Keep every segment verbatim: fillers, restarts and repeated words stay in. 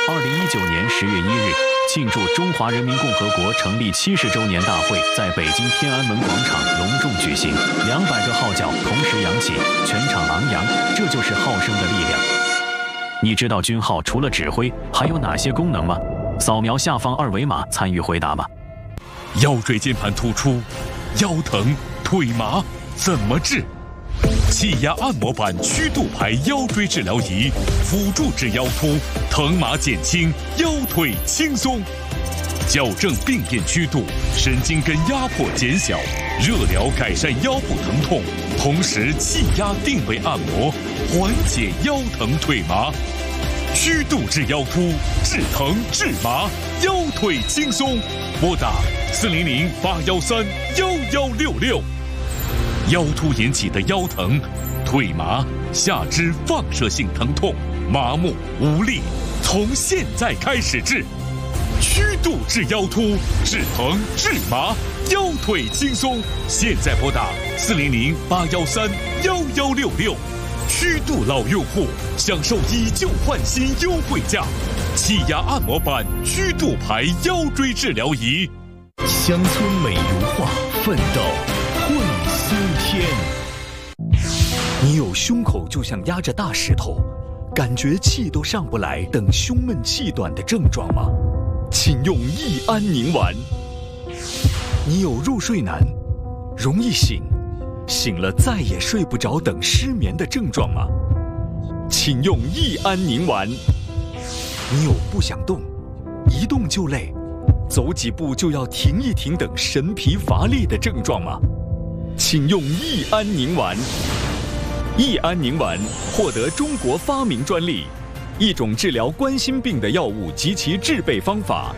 二零一九年十月一日，庆祝中华人民共和国成立七十周年大会在北京天安门广场隆重举行，两百个号角同时扬起，全场昂扬，这就是号声的力量。你知道军号除了指挥还有哪些功能吗？扫描下方二维码参与回答吧。 腰椎间盘突出、腰疼、腿麻怎么治？气压按摩板曲度排腰椎治疗仪，辅助治腰突，疼麻减轻，腰腿轻松。矫正病变曲度，神经根压迫减小，热疗改善腰部疼痛，同时气压定位按摩，缓解腰疼腿麻。曲度治腰突，治疼治麻，腰腿轻松。拨打四零零八幺三幺幺六六。腰突引起的腰疼、腿麻、下肢放射性疼痛、麻木无力，从现在开始治。曲度治腰突，治疼治麻，腰腿轻松。现在拨打四零零八幺三幺幺六六。曲度老用户享受以旧换新优惠价，气压按摩板曲度排腰椎治疗仪。 乡村美如画，奋斗会新天。你有胸口就像压着大石头，感觉气都上不来等胸闷气短的症状吗？请用益安宁丸。你有入睡难、容易醒、醒了再也睡不着等失眠的症状吗？请用益安宁丸。你有不想动、一动就累、走几步就要停一停等神疲乏力的症状吗？请用益安宁丸。益安宁丸获得中国发明专利，一种治疗冠心病的药物及其制备方法。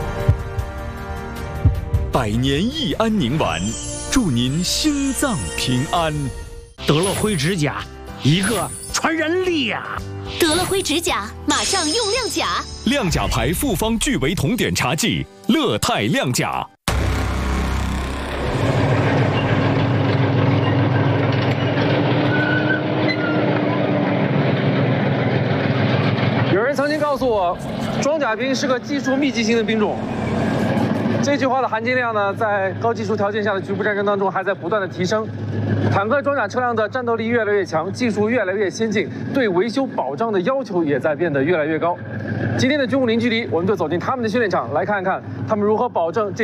百年益安宁丸，祝您心脏平安。 得了灰指甲，一个传染力呀！ 得了灰指甲，马上用亮甲。 亮甲牌复方聚维酮碘茶剂，乐泰亮甲。 有人曾经告诉我，装甲兵是个技术密集型的兵种。这句话的含金量呢，在高技术条件下的局部战争当中还在不断的提升。坦克装甲车辆的战斗力越来越强，技术越来越先进，对维修保障的要求也在变得越来越高。今天的军武零距离，我们就走进他们的训练场，来看一看他们如何保证这